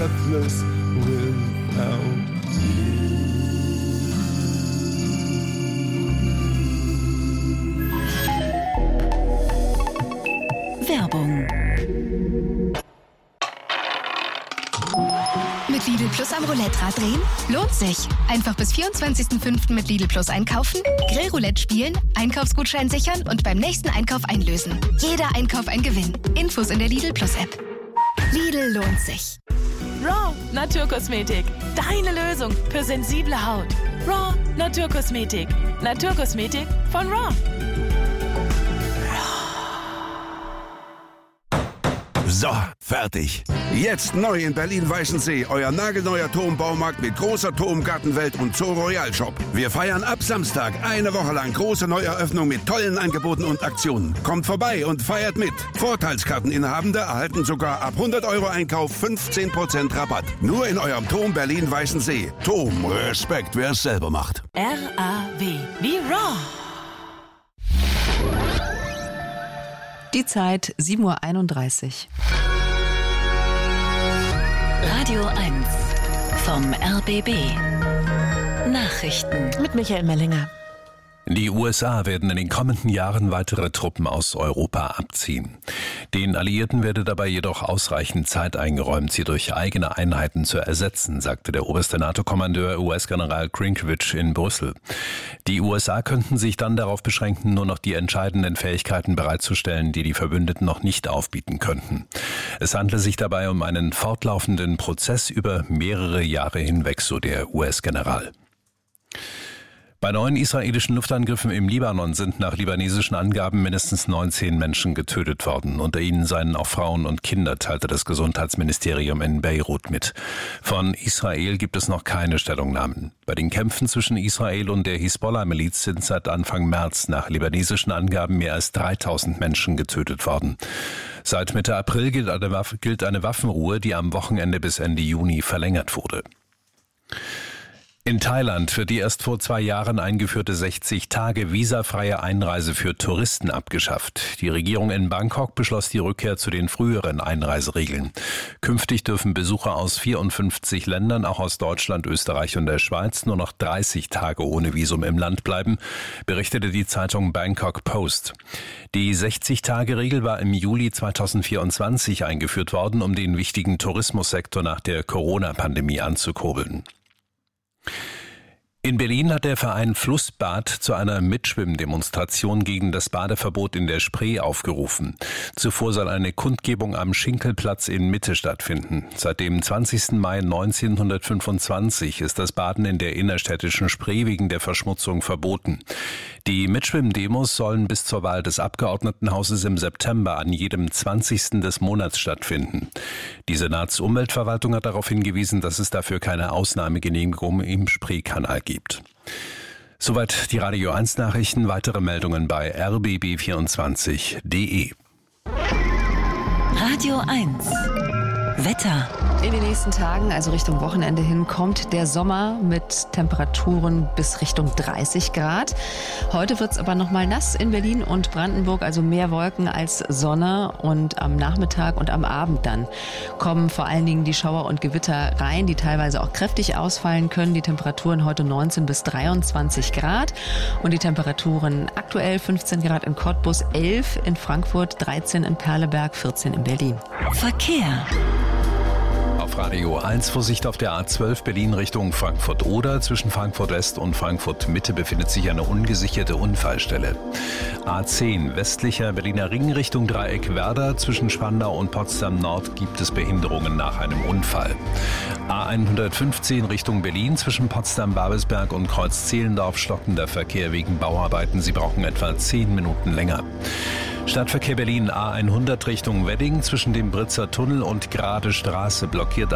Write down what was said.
breathless without you. Werbung. Mit Lidl Plus am Roulette-Rad drehen? Lohnt sich. Einfach bis 24.05. mit Lidl Plus einkaufen, Grillroulette spielen, Einkaufsgutschein sichern und beim nächsten Einkauf einlösen. Jeder Einkauf ein Gewinn. Infos in der Lidl Plus App. Lidl lohnt sich. Raw Naturkosmetik. Deine Lösung für sensible Haut. Raw Naturkosmetik. Naturkosmetik von Raw. So, fertig. Jetzt neu in Berlin-Weißensee, euer nagelneuer Turmbaumarkt mit großer Turmgartenwelt und Zoo Royal Shop. Wir feiern ab Samstag eine Woche lang große Neueröffnung mit tollen Angeboten und Aktionen. Kommt vorbei und feiert mit. Vorteilskarteninhabende erhalten sogar ab 100 € Einkauf 15% Rabatt. Nur in eurem Turm Berlin-Weißensee. Turm, Respekt, wer es selber macht. RAW wie Raw. Die Zeit 7:31 Uhr. Radio 1 vom RBB. Nachrichten Mit Michael Mellinger. Die USA werden in den kommenden Jahren weitere Truppen aus Europa abziehen. Den Alliierten werde dabei jedoch ausreichend Zeit eingeräumt, sie durch eigene Einheiten zu ersetzen, sagte der oberste NATO-Kommandeur US-General Grinkovich in Brüssel. Die USA könnten sich dann darauf beschränken, nur noch die entscheidenden Fähigkeiten bereitzustellen, die die Verbündeten noch nicht aufbieten könnten. Es handle sich dabei um einen fortlaufenden Prozess über mehrere Jahre hinweg, so der US-General. Bei 9 israelischen Luftangriffen im Libanon sind nach libanesischen Angaben mindestens 19 Menschen getötet worden. Unter ihnen seien auch Frauen und Kinder, teilte das Gesundheitsministerium in Beirut mit. Von Israel gibt es noch keine Stellungnahmen. Bei den Kämpfen zwischen Israel und der Hisbollah-Miliz sind seit Anfang März nach libanesischen Angaben mehr als 3000 Menschen getötet worden. Seit Mitte April gilt eine Waffenruhe, die am Wochenende bis Ende Juni verlängert wurde. In Thailand wird die erst vor 2 Jahren eingeführte 60-Tage visafreie Einreise für Touristen abgeschafft. Die Regierung in Bangkok beschloss die Rückkehr zu den früheren Einreiseregeln. Künftig dürfen Besucher aus 54 Ländern, auch aus Deutschland, Österreich und der Schweiz, nur noch 30 Tage ohne Visum im Land bleiben, berichtete die Zeitung Bangkok Post. Die 60-Tage-Regel war im Juli 2024 eingeführt worden, um den wichtigen Tourismussektor nach der Corona-Pandemie anzukurbeln. In Berlin hat der Verein Flussbad zu einer Mitschwimmdemonstration gegen das Badeverbot in der Spree aufgerufen. Zuvor soll eine Kundgebung am Schinkelplatz in Mitte stattfinden. Seit dem 20. Mai 1925 ist das Baden in der innerstädtischen Spree wegen der Verschmutzung verboten. Die Mitschwimmdemos sollen bis zur Wahl des Abgeordnetenhauses im September an jedem 20. des Monats stattfinden. Die Senatsumweltverwaltung hat darauf hingewiesen, dass es dafür keine Ausnahmegenehmigung im Spreekanal gibt. Soweit die Radio 1 Nachrichten. Weitere Meldungen bei rbb24.de. Radio 1 Wetter. In den nächsten Tagen, also Richtung Wochenende hin, kommt der Sommer mit Temperaturen bis Richtung 30 Grad. Heute wird es aber nochmal nass in Berlin und Brandenburg, also mehr Wolken als Sonne. Und am Nachmittag und am Abend dann kommen vor allen Dingen die Schauer und Gewitter rein, die teilweise auch kräftig ausfallen können. Die Temperaturen heute 19 bis 23 Grad. Und die Temperaturen aktuell 15 Grad in Cottbus, 11 in Frankfurt, 13 in Perleberg, 14 in Berlin. Verkehr. Auf Radio 1 Vorsicht auf der A12 Berlin Richtung Frankfurt-Oder. Zwischen Frankfurt West und Frankfurt Mitte befindet sich eine ungesicherte Unfallstelle. A10 westlicher Berliner Ring Richtung Dreieck Werder. Zwischen Spandau und Potsdam Nord gibt es Behinderungen nach einem Unfall. A115 Richtung Berlin. Zwischen Potsdam-Babelsberg und Kreuz-Zehlendorf stockender Verkehr wegen Bauarbeiten. Sie brauchen etwa 10 Minuten länger. Stadtverkehr Berlin A100 Richtung Wedding zwischen dem Britzer Tunnel und Grade Straße blockiert